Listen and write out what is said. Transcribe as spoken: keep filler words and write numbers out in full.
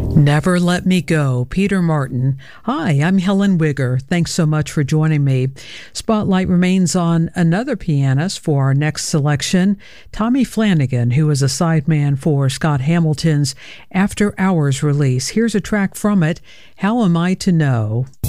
Never Let Me Go, Peter Martin. Hi, I'm Helen Wigger. Thanks so much for joining me. Spotlight remains on another pianist for our next selection, Tommy Flanagan, who was a sideman for Scott Hamilton's After Hours release. Here's a track from it, How Am I to Know?